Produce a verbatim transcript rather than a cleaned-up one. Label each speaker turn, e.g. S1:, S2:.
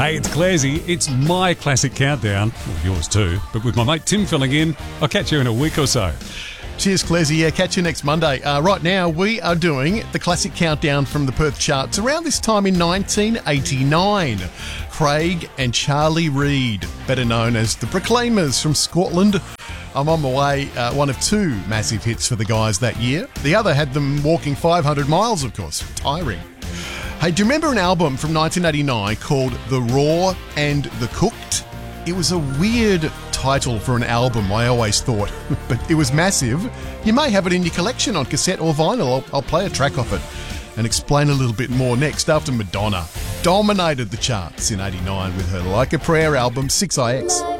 S1: Hey, it's Clarsy. It's my classic countdown. Well, yours too. But with my mate Tim filling in, I'll catch you in a week or so.
S2: Cheers, Clarsy. Yeah, catch you next Monday. Uh, right now, we are doing the classic countdown from the Perth charts around this time in nineteen eighty-nine. Craig and Charlie Reid, better known as the Proclaimers from Scotland. I'm on my way, uh, one of two massive hits for the guys that year. The other had them walking five hundred miles, of course. Tiring. Hey, do you remember an album from nineteen eighty-nine called The Raw and the Cooked? It was a weird title for an album, I always thought, but it was massive. You may have it in your collection on cassette or vinyl. I'll, I'll play a track off it and explain a little bit more next after Madonna dominated the charts in eighty-nine with her Like a Prayer album, six I X.